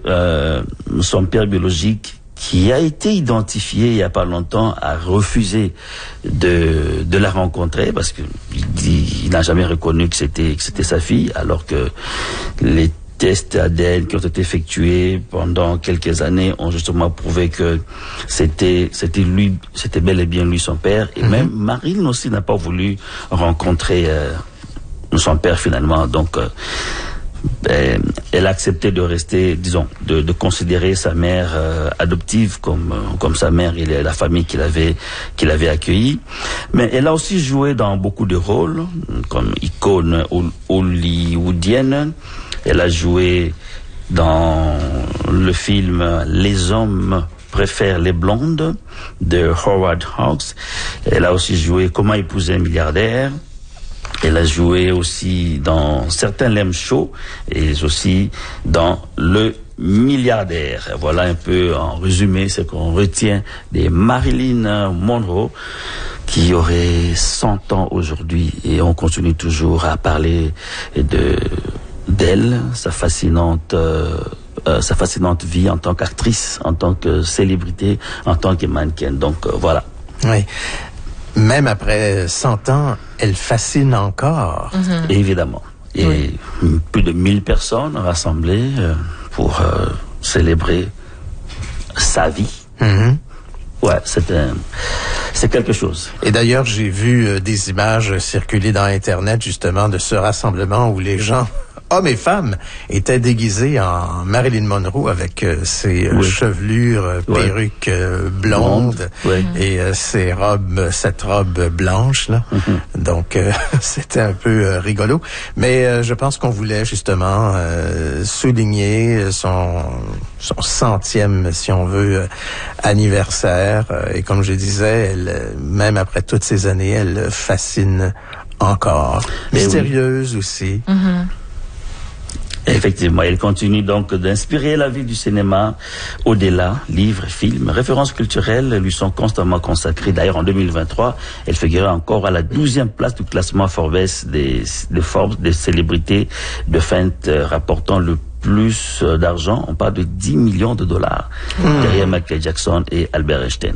son père biologique, qui a été identifié il y a pas longtemps, a refusé de la rencontrer parce que il n'a jamais reconnu que c'était sa fille, alors que les tests ADN qui ont été effectués pendant quelques années ont justement prouvé que c'était bel et bien lui son père. Et même Marilyn aussi n'a pas voulu rencontrer son père finalement. Donc elle a accepté de rester, disons, de considérer sa mère adoptive comme sa mère et la famille qu'il avait accueillie. Mais elle a aussi joué dans beaucoup de rôles comme icône hollywoodienne. Elle a joué dans le film Les hommes préfèrent les blondes de Howard Hawks. Elle a aussi joué Comment épouser un milliardaire. Elle a joué aussi dans certains Lem Show et aussi dans Le Milliardaire. Voilà un peu en résumé ce qu'on retient des Marilyn Monroe, qui aurait 100 ans aujourd'hui, et on continue toujours à parler d'elle, sa fascinante vie en tant qu'actrice, en tant que célébrité, en tant que mannequin. Donc voilà. Oui. Même après 100 ans, elle fascine encore. Évidemment. Et plus de 1000 personnes rassemblées pour célébrer sa vie. Ouais, c'est quelque chose. Et d'ailleurs, j'ai vu des images circuler dans Internet, justement, de ce rassemblement où les gens, hommes et femmes, étaient déguisés en Marilyn Monroe avec ses chevelures, perruques blondes et cette robe blanche, là. Donc, c'était un peu rigolo. Mais je pense qu'on voulait justement souligner son 100e, si on veut, anniversaire. Et comme je disais, même après toutes ces années, elle fascine encore. Mystérieuse aussi. Effectivement, elle continue donc d'inspirer la vie du cinéma au-delà. Livres, films, références culturelles lui sont constamment consacrées. D'ailleurs, en 2023, elle figurait encore à la 12e place du classement Forbes des célébrités de feinte rapportant le plus d'argent. On parle de 10 millions de dollars derrière Michael Jackson et Albert Einstein.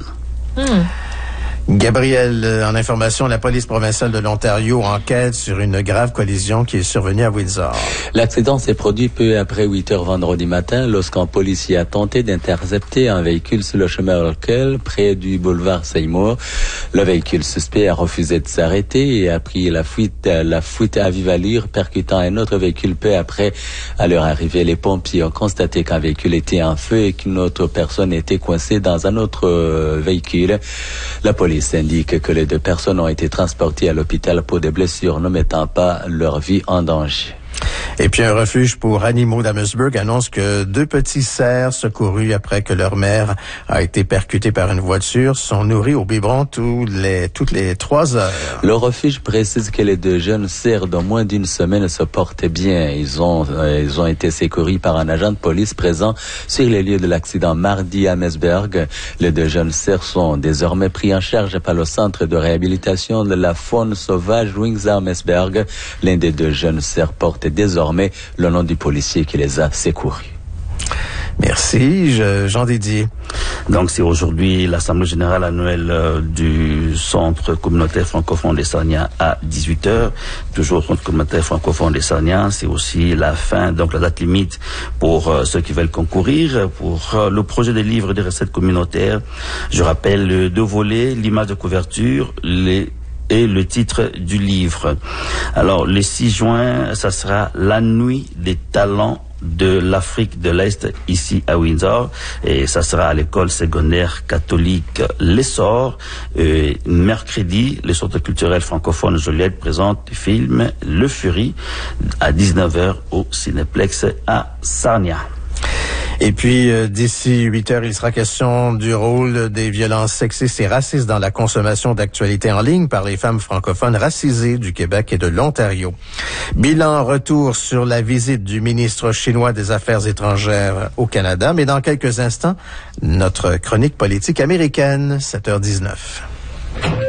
Gabriel, en information, la police provinciale de l'Ontario enquête sur une grave collision qui est survenue à Windsor. L'accident s'est produit peu après 8 heures vendredi matin lorsqu'un policier a tenté d'intercepter un véhicule sur le chemin Orkel près du boulevard Seymour. Le véhicule suspect a refusé de s'arrêter et a pris la fuite à vive allure, percutant un autre véhicule peu après. À leur arrivée, les pompiers ont constaté qu'un véhicule était en feu et qu'une autre personne était coincée dans un autre véhicule. La police indique que les 2 personnes ont été transportées à l'hôpital pour des blessures ne mettant pas leur vie en danger. Et puis un refuge pour animaux d'Amherstburg annonce que 2 petits cerfs secourus après que leur mère a été percutée par une voiture sont nourris au biberon toutes les 3 heures. Le refuge précise que les 2 jeunes cerfs dans moins d'une semaine se portaient bien. Ils ont été secourus par un agent de police présent sur les lieux de l'accident mardi à Amherstburg. Les 2 jeunes cerfs sont désormais pris en charge par le centre de réhabilitation de la faune sauvage Windsor-Amherstburg. L'un des 2 jeunes cerfs porte désormais le nom du policier qui les a secourus. Merci, Jean Didier. Donc c'est aujourd'hui l'Assemblée générale annuelle du Centre communautaire francophone des Sarniens à 18h. Toujours Centre communautaire francophone des Sarniens, c'est aussi la fin, donc la date limite pour ceux qui veulent concourir pour le projet des livres des recettes communautaires. Je rappelle 2 volets, l'image de couverture, et le titre du livre. Alors, le 6 juin, ça sera la nuit des talents de l'Afrique de l'Est ici à Windsor, et ça sera à l'école secondaire catholique L'Essor. Mercredi, le Centre culturel francophone Joliette présente le film Le Fury à 19h au Cinéplex à Sarnia. Et puis, d'ici 8 heures, il sera question du rôle des violences sexistes et racistes dans la consommation d'actualités en ligne par les femmes francophones racisées du Québec et de l'Ontario. Bilan retour sur la visite du ministre chinois des Affaires étrangères au Canada, mais dans quelques instants, notre chronique politique américaine, 7h19.